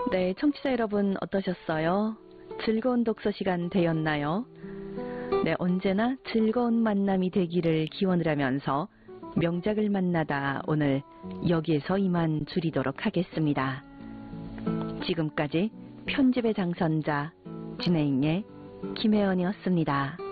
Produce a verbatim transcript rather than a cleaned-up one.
네, 청취자 여러분 어떠셨어요? 즐거운 독서 시간 되었나요? 네, 언제나 즐거운 만남이 되기를 기원을 하면서 명작을 만나다 오늘 여기에서 이만 줄이도록 하겠습니다. 지금까지 편집의 장선자 진행의 김혜연이었습니다.